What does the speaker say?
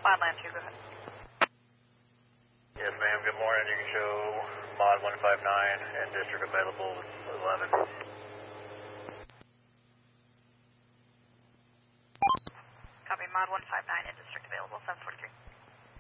Wildland 2, go ahead. Yes, ma'am. Good morning. You can show mod 159 and district available 11. Copy, mod 159 and district available 743.